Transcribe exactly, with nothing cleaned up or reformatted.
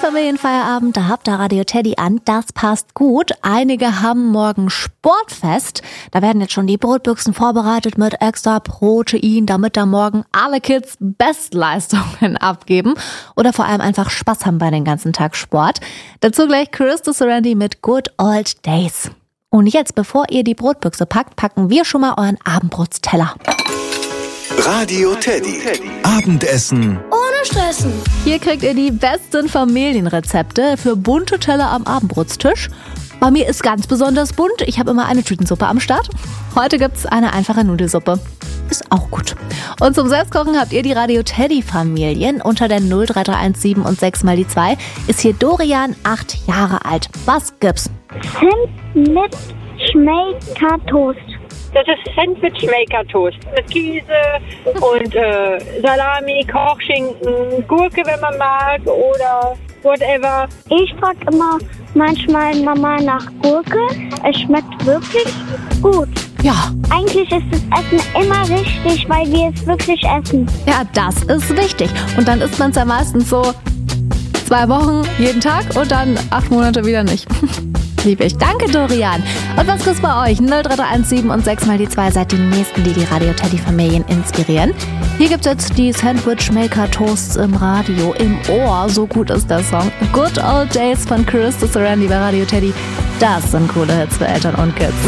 Familienfeierabend, da habt ihr Radio Teddy an, das passt gut. Einige haben morgen Sportfest. Da werden jetzt schon die Brotbüchsen vorbereitet mit extra Protein, damit da morgen alle Kids Bestleistungen abgeben oder vor allem einfach Spaß haben bei den ganzen Tag Sport. Dazu gleich Crystal Serenity mit Good Old Days. Und jetzt, bevor ihr die Brotbüchse packt, packen wir schon mal euren Abendbrotsteller. Radio Teddy. Abendessen ohne Stressen. Hier kriegt ihr die besten Familienrezepte für bunte Teller am Abendbrotstisch. Bei mir ist ganz besonders bunt. Ich habe immer eine Tütensuppe am Start. Heute gibt's eine einfache Nudelsuppe. Ist auch gut. Und zum Selbstkochen habt ihr die Radio Teddy Familien. Unter der null drei drei eins sieben und sechs mal die zwei ist hier Dorian, acht Jahre alt. Was gibt's? Zimt mit Schmelkertoast. Das ist Sandwich-Maker-Toast mit Käse und äh, Salami, Kochschinken, Gurke, wenn man mag, oder whatever. Ich frage immer manchmal Mama nach Gurke. Es schmeckt wirklich gut. Ja. Eigentlich ist das Essen immer richtig, weil wir es wirklich essen. Ja, das ist wichtig. Und dann isst man es ja meistens so zwei Wochen jeden Tag und dann acht Monate wieder nicht. Lieb ich. Danke, Dorian. Und was gibt's bei euch? null drei drei eins sieben und sechs mal die zwei seid die Nächsten, die die Radio Teddy Familien inspirieren. Hier gibt's jetzt die Sandwich Maker Toasts im Radio, im Ohr. So gut ist der Song. Good Old Days von Crystal Serenity bei Radio Teddy. Das sind coole Hits für Eltern und Kids.